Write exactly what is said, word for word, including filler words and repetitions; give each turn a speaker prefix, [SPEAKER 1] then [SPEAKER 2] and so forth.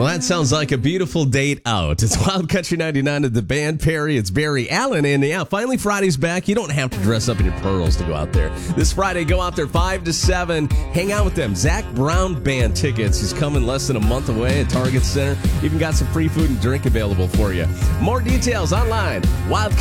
[SPEAKER 1] Well, that sounds like a beautiful date out. It's Wild Country ninety-nine at the Band Perry. It's Barry Allen. And yeah, finally Friday's back. You don't have to dress up in your pearls to go out there. This Friday, go out there five to seven. Hang out with them. Zach Brown Band tickets. He's coming less than a month away at Target Center. Even got some free food and drink available for you. More details online. Wild